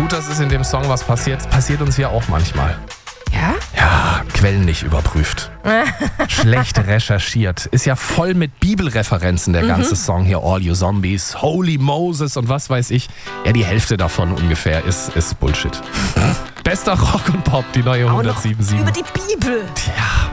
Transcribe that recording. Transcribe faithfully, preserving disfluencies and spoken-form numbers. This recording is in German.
gut, dass es in dem Song was passiert. Das passiert uns hier auch manchmal. Ja? Ja, Quellen nicht überprüft. Schlecht recherchiert. Ist ja voll mit Bibelreferenzen, der ganze mhm. Song hier. All You Zombies, Holy Moses und was weiß ich. Ja, die Hälfte davon ungefähr ist, ist Bullshit. Bester Rock und Pop, die neue hundertsieben Komma sieben. Über die Bibel. Tja.